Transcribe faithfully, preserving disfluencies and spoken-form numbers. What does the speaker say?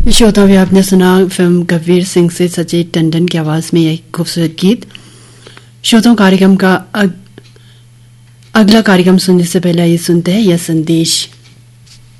श्रोता भी आपने सुना फिल्म कबीर सिंह से सचेत टंडन की आवाज में एक खूबसूरत गीत। श्रोताओं, कार्यक्रम का अग, अगला कार्यक्रम सुनने से पहले ये सुनते हैं यह संदेश।